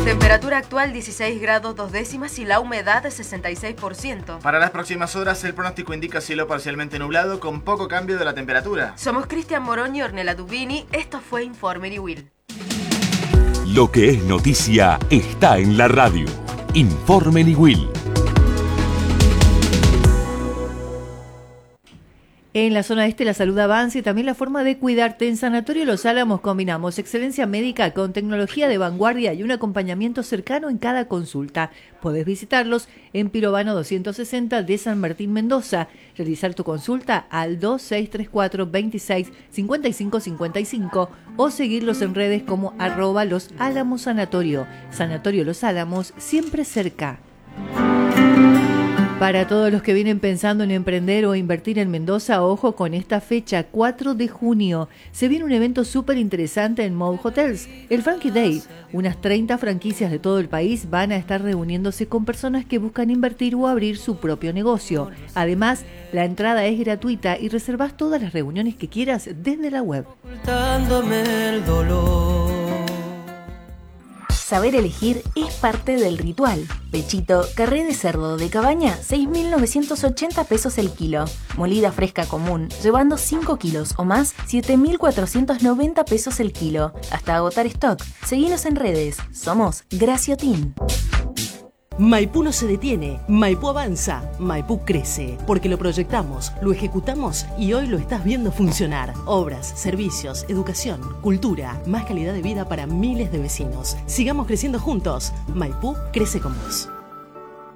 Temperatura actual 16 grados 2 décimas y la humedad de 66%. Para las próximas horas el pronóstico indica cielo parcialmente nublado con poco cambio de la temperatura. Somos Cristian Morón y Ornella Dubini. Esto fue Informe Will. Lo que es noticia está en la radio. Informe Will. En la zona este la salud avanza y también la forma de cuidarte. En Sanatorio Los Álamos combinamos excelencia médica con tecnología de vanguardia y un acompañamiento cercano en cada consulta. Podés visitarlos en Pirovano 260 de San Martín, Mendoza. Realizar tu consulta al 2634 26 55 55 o seguirlos en redes como @Los Álamos Sanatorio. Sanatorio Los Álamos, siempre cerca. Para todos los que vienen pensando en emprender o invertir en Mendoza, ojo con esta fecha, 4 de junio. Se viene un evento súper interesante en Mode Hotels, el Frankie Day. Unas 30 franquicias de todo el país van a estar reuniéndose con personas que buscan invertir o abrir su propio negocio. Además, la entrada es gratuita y reservas todas las reuniones que quieras desde la web. El dolor. Saber elegir es parte del ritual. Pechito, carré de cerdo de cabaña, 6.980 pesos el kilo. Molida fresca común, llevando 5 kilos o más, 7.490 pesos el kilo. Hasta agotar stock. Seguinos en redes. Somos Graciotin. Maipú no se detiene, Maipú avanza, Maipú crece, porque lo proyectamos, lo ejecutamos y hoy lo estás viendo funcionar. Obras, servicios, educación, cultura, más calidad de vida para miles de vecinos. Sigamos creciendo juntos. Maipú crece con vos.